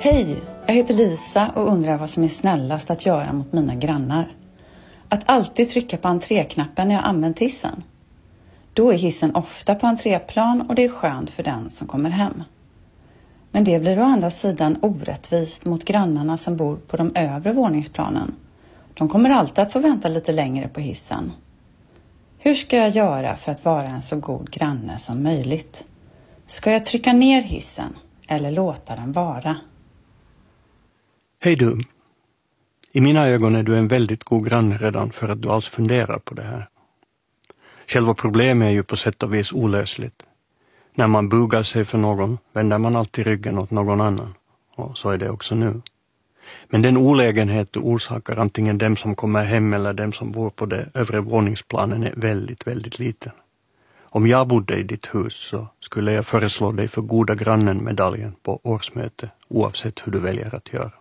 Hej, jag heter Lisa och undrar vad som är snällast att göra mot mina grannar. Att alltid trycka på entréknappen när jag använt hissen. Då är hissen ofta på entréplan och det är skönt för den som kommer hem. Men det blir å andra sidan orättvist mot grannarna som bor på de övre våningsplanen. De kommer alltid att få vänta lite längre på hissen. Hur ska jag göra för att vara en så god granne som möjligt? Ska jag trycka ner hissen eller låta den vara? Hej du. I mina ögon är du en väldigt god granne redan för att du alls funderar på det här. Själva problemet är ju på sätt och vis olösligt. När man bugar sig för någon vänder man alltid ryggen åt någon annan. Och så är det också nu. Men den olägenhet du orsakar antingen dem som kommer hem eller dem som bor på det övre våningsplanen är väldigt, väldigt liten. Om jag bodde i ditt hus så skulle jag föreslå dig för goda grannen-medaljen på årsmöte oavsett hur du väljer att göra.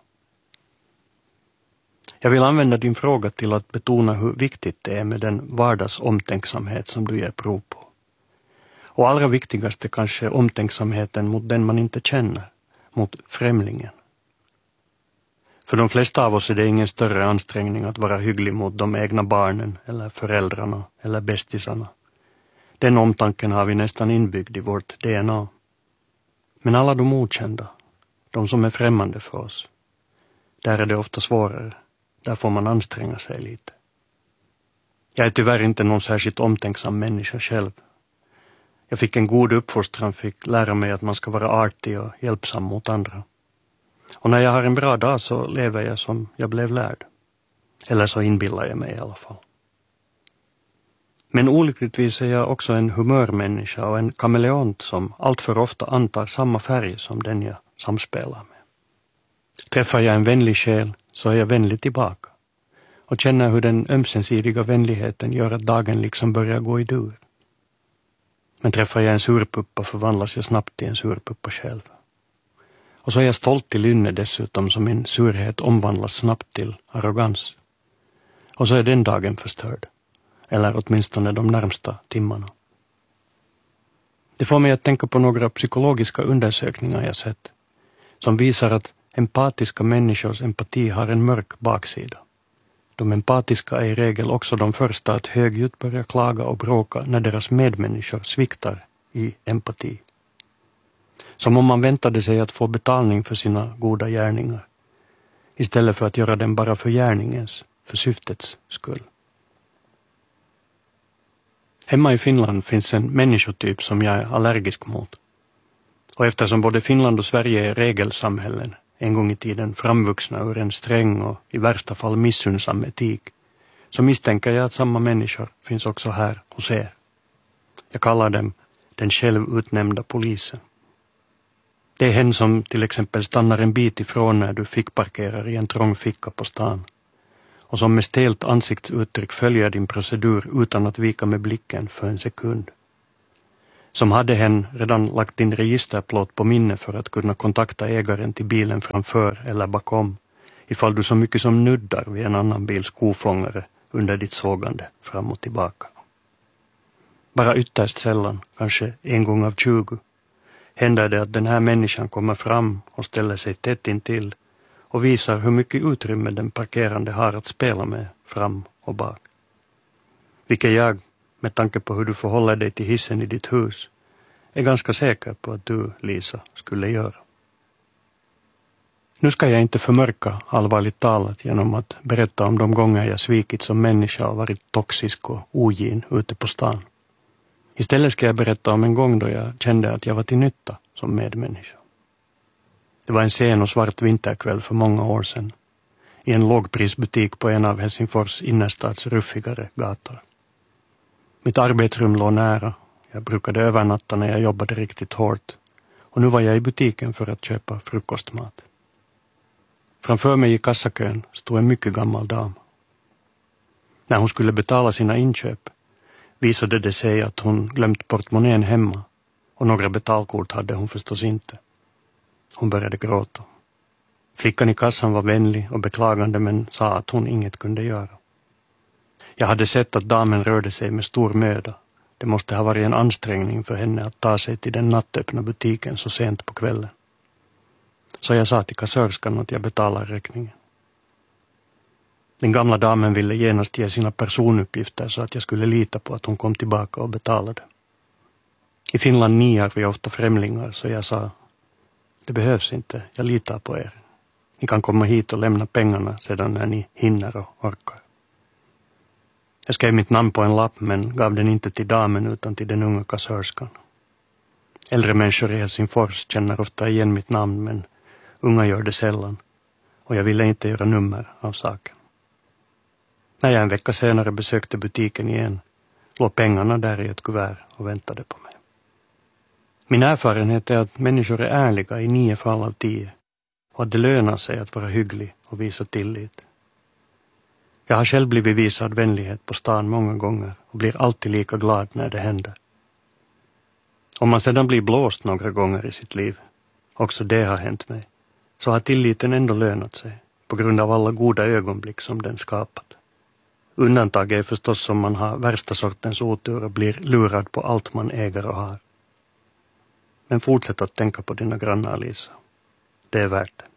Jag vill använda din fråga till att betona hur viktigt det är med den vardagsomtänksamhet som du ger prov på. Och allra viktigaste kanske omtänksamheten mot den man inte känner, mot främlingen. För de flesta av oss är det ingen större ansträngning att vara hygglig mot de egna barnen eller föräldrarna eller bästisarna. Den omtanken har vi nästan inbyggd i vårt DNA. Men alla de okända, de som är främmande för oss, där är det ofta svårare. Där får man anstränga sig lite. Jag är tyvärr inte någon särskilt omtänksam människa själv. Jag fick en god uppfostran, fick lära mig att man ska vara artig och hjälpsam mot andra. Och när jag har en bra dag så lever jag som jag blev lärd. Eller så inbillar jag mig i alla fall. Men olyckligtvis är jag också en humörmänniska och en kameleont som allt för ofta antar samma färg som den jag samspelar med. Träffar jag en vänlig själ så är jag vänlig tillbaka och känner hur den ömsesidiga vänligheten gör att dagen liksom börjar gå i dur. Men träffar jag en surpuppa förvandlas jag snabbt till en surpuppa själv. Och så är jag stolt till lynne dessutom som min surhet omvandlas snabbt till arrogans. Och så är den dagen förstörd, eller åtminstone de närmsta timmarna. Det får mig att tänka på några psykologiska undersökningar jag sett som visar att empatiska människors empati har en mörk baksida. De empatiska är i regel också de första att högljutt börja klaga och bråka när deras medmänniskor sviktar i empati. Som om man väntade sig att få betalning för sina goda gärningar, istället för att göra dem bara för gärningens, för syftets skull. Hemma i Finland finns en människotyp som jag är allergisk mot. Och eftersom både Finland och Sverige är regelsamhällen, en gång i tiden framvuxna ur en sträng och i värsta fall missunnsam etik, så misstänker jag att samma människor finns också här hos er. Jag kallar dem den självutnämnda polisen. Det är hen som till exempel stannar en bit ifrån när du fickparkerar i en trång ficka på stan och som med stelt ansiktsuttryck följer din procedur utan att vika med blicken för en sekund. Som hade hen redan lagt din registerplåt på minne för att kunna kontakta ägaren till bilen framför eller bakom ifall du så mycket som nuddar vid en annan bils kofångare under ditt sågande fram och tillbaka. Bara ytterst sällan, kanske en gång av 20, händer det att den här människan kommer fram och ställer sig tätt intill och visar hur mycket utrymme den parkerande har att spela med fram och bak. Vilket jag, med tanke på hur du förhåller dig till hissen i ditt hus, är ganska säker på att du, Lisa, skulle göra. Nu ska jag inte förmörka allvarligt talat genom att berätta om de gånger jag svikit som människa och varit toxisk och ogin ute på stan. Istället ska jag berätta om en gång då jag kände att jag var till nytta som medmänniska. Det var en sen och svart vinterkväll för många år sedan i en lågprisbutik på en av Helsingfors innerstads ruffigare gator. Mitt arbetsrum låg nära. Jag brukade övernatta när jag jobbade riktigt hårt och nu var jag i butiken för att köpa frukostmat. Framför mig i kassakön stod en mycket gammal dam. När hon skulle betala sina inköp visade det sig att hon glömt portmonnän hemma och några betalkort hade hon förstås inte. Hon började gråta. Flickan i kassan var vänlig och beklagande men sa att hon inget kunde göra. Jag hade sett att damen rörde sig med stor möda. Det måste ha varit en ansträngning för henne att ta sig till den nattöppna butiken så sent på kvällen. Så jag sa till kassörskan att jag betalar räkningen. Den gamla damen ville genast ge sina personuppgifter så att jag skulle lita på att hon kom tillbaka och betalade. I Finland niar vi ofta främlingar, så jag sa: det behövs inte, jag litar på er. Ni kan komma hit och lämna pengarna sedan när ni hinner och orkar. Jag skrev mitt namn på en lapp men gav den inte till damen utan till den unga kassörskan. Äldre människor i Helsingfors känner ofta igen mitt namn men unga gör det sällan och jag ville inte göra nummer av saken. När jag en vecka senare besökte butiken igen låg pengarna där i ett kuvert och väntade på mig. Min erfarenhet är att människor är ärliga i 9 fall av 10 och att det lönar sig att vara hygglig och visa tillit. Jag har själv blivit visad vänlighet på stan många gånger och blir alltid lika glad när det händer. Om man sedan blir blåst några gånger i sitt liv, också det har hänt mig, så har tilliten ändå lönat sig på grund av alla goda ögonblick som den skapat. Undantag är förstås om man har värsta sortens otur och blir lurad på allt man äger och har. Men fortsätt att tänka på dina grannar, Lisa. Det är värt det.